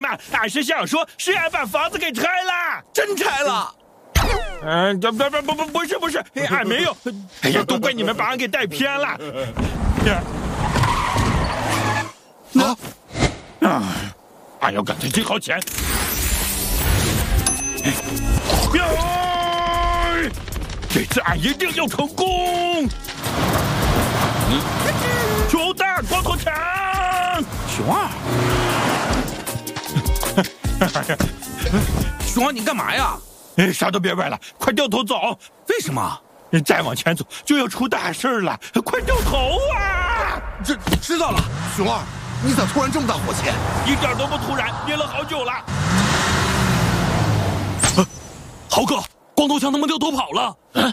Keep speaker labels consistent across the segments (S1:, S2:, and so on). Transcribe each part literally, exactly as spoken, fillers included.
S1: 了，俺是想说，是俺把房子给拆了，
S2: 真拆了。
S1: 嗯，不不不不不是不是，俺没有。哎呀，都怪你们把俺给带偏了。
S2: 啊
S1: 啊！俺要赶快积好钱。这次俺一定要成功！熊大光头强，
S2: 熊二，熊二，你干嘛呀？
S1: 哎，啥都别问了，快掉头走！
S2: 为什么？
S1: 再往前走就要出大事了，快掉头啊！
S2: 这知道了，熊二，你咋突然这么大火气？
S1: 一点都不突然，憋了好久了。
S2: 啊、豪哥，光头强他们掉头跑了。嗯。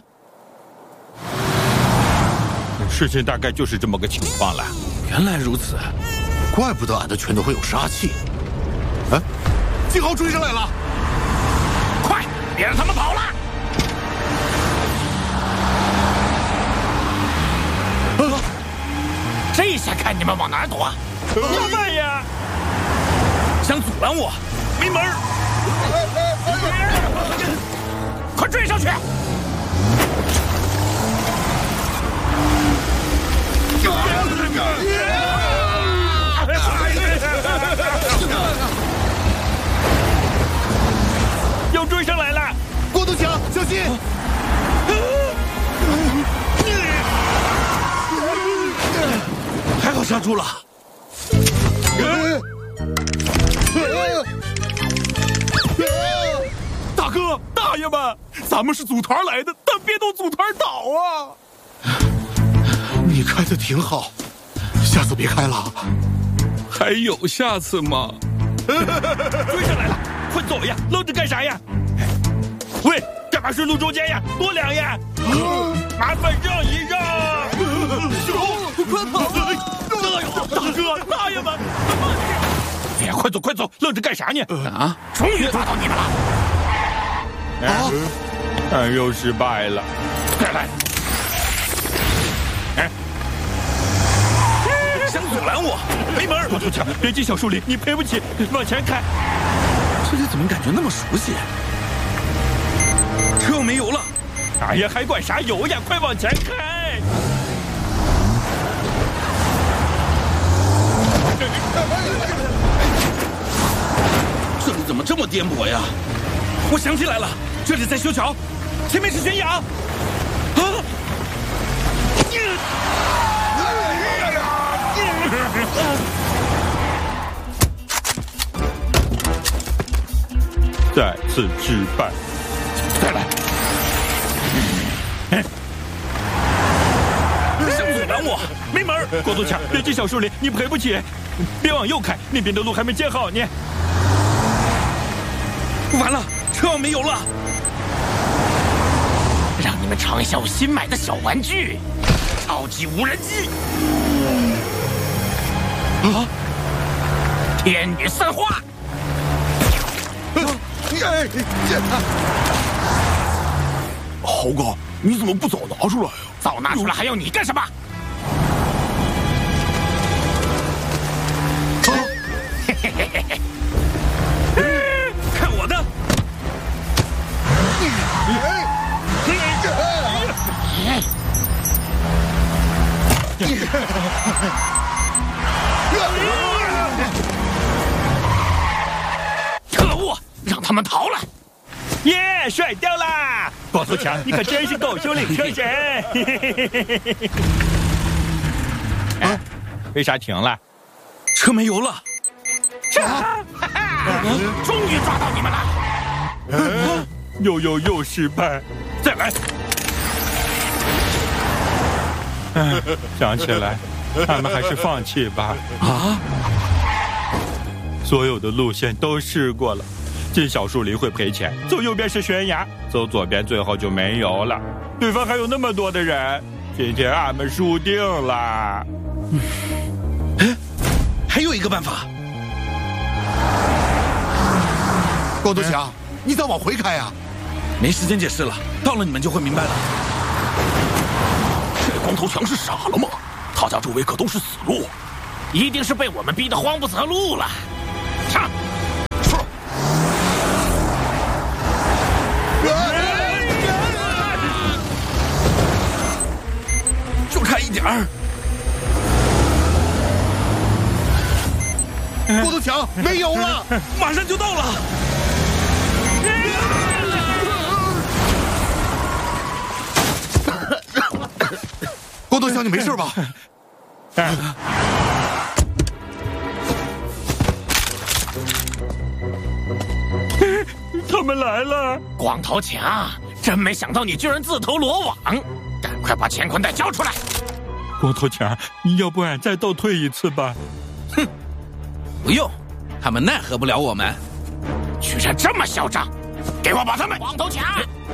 S1: 事情大概就是这么个情况了。
S2: 原来如此，怪不得俺的拳头会有杀气。哎，金豪追上来了！
S1: 快，别让他们跑了！
S2: 啊！
S1: 这下看你们往哪儿躲！要慢呀！
S2: 想阻拦我，没门儿！
S1: 快追上去！又追上来了！
S2: 光头强，小心！还好刹住了。大哥大爷们，咱们是组团来的，但别都组团倒啊！你开的挺好，下次别开了。
S3: 还有下次吗？
S1: 追上来了，快走呀！愣着干啥呀？喂，干嘛顺路中间呀？多凉呀！麻烦让一让！
S2: 熊，快跑！
S1: 大哥大爷们，哎呀，快走快走，愣着干啥呢？
S2: 啊！
S1: 终于抓到你们了！啊！俺又失败了。再来！哎！
S2: 想阻拦我，没门儿！
S1: 光头强，别进小树林，你赔不起，往前开。
S2: 这里怎么感觉那么熟悉？车没油了！
S1: 哎呀，还管啥油呀？快往前开！
S2: 这里怎么这么颠簸呀？我想起来了，这里在修桥，前面是悬崖。啊！
S1: 再次失败，再来！
S2: 想阻拦我，没门儿！
S1: 光头强，别进小树林，你赔不起。别往右开，那边的路还没建好呢。
S2: 完了，车没油了。
S4: 让你们尝一下我新买的小玩具——超级无人机。
S2: 啊！
S4: 天女散花！
S2: 豪哥，你怎么不早拿出来呀？
S4: 早拿出来还要你干什么？
S2: 嘿嘿嘿嘿嘿！看我的！
S4: 可恶，让他们逃了！
S1: 耶，甩掉啦！光头强，你可真是狗熊领车神！哎，为啥停了？
S2: 车没油了。
S4: 啊！哈哈！终于抓到你们了！
S1: 啊、又又又失败，再来！哎，想起来，他们还是放弃吧。
S2: 啊！
S1: 所有的路线都试过了，进小树林会赔钱，走右边是悬崖，走左边最后就没油了。对方还有那么多的人，今天俺们输定了。
S2: 嗯，哎，还有一个办法。光头强，你咋往回开呀？没时间解释了，到了你们就会明白了。
S4: 这光头强是傻了吗？他家周围可都是死路，一定是被我们逼得慌不择路了。上！
S2: 墙没有了，
S3: 马上就到了。
S2: 光头强，你没事吧？
S1: 他们来了！
S4: 光头强，真没想到你居然自投罗网！赶快把乾坤袋交出来！
S1: 光头强，要不然再倒退一次吧？
S3: 哼，不用，他们奈何不了我们。
S4: 居然这么嚣张！给我把他们！光头强，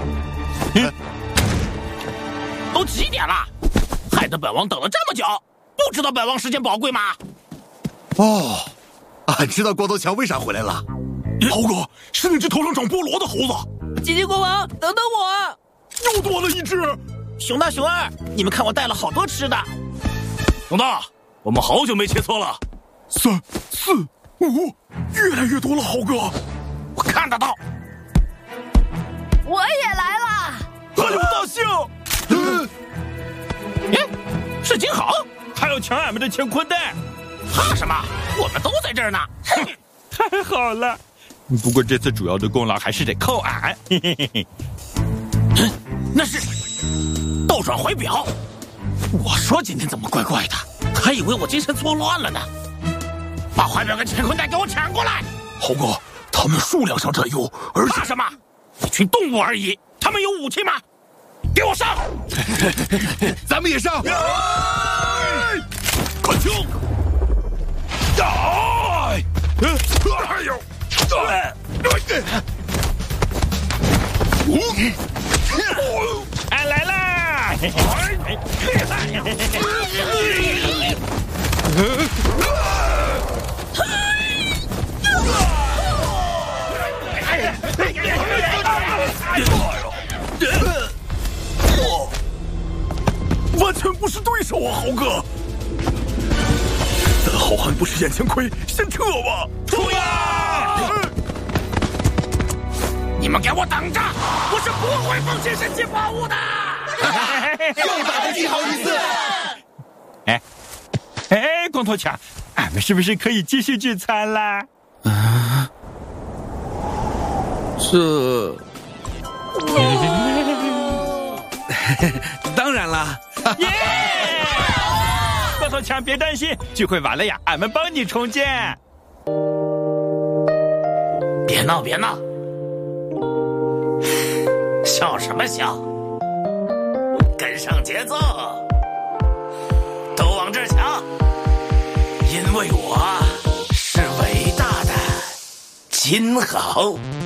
S4: 都几点了？害得本王等了这么久，不知道本王时间宝贵吗？
S2: 哦，俺知道光头强为啥回来了。
S5: 猴哥，是那只头上长菠萝的猴子。
S6: 姐姐国王，等等我！
S5: 又多了一只。
S6: 熊大、熊二，你们看我带了好多吃的。
S5: 熊大，我们好久没切磋了。三、四、五，越来越多了，猴哥。
S4: 我看得到。
S7: 我也来了。
S5: 还有大象。
S4: 嗯，哎，是金好，
S1: 还要抢俺们的乾坤袋。
S4: 怕什么？我们都在这儿呢。
S1: 太好了。不过这次主要的功劳还是得扣俺。嘿嘿嘿嘿。
S4: 那是倒转怀表。我说今天怎么怪怪的，还以为我精神错乱了呢。把怀表跟乾坤袋给我抢过来。
S5: 猴哥，他们数量上占优，而且
S4: 怕什么？一群动物而已，他们有武器吗？给我上！
S2: 咱们也上！
S5: 看清！哎！哎呦！
S1: 俺来啦！
S5: 完全不是对手啊，猴哥！咱好汉不吃眼前亏，先撤吧！
S4: 出呀！你们给我等着！我是不会放弃神奇宝物的！
S2: 又咋个记好意思？
S1: 哎，哎，光头强，俺们是不是可以继续聚餐啦？
S3: 啊，这，当然啦！
S1: 耶！光头强，别担心，聚会完了呀，俺们帮你重建。
S4: 别闹，别闹！笑什么笑？跟上节奏，都往这儿瞧，因为我是伟大的金豪。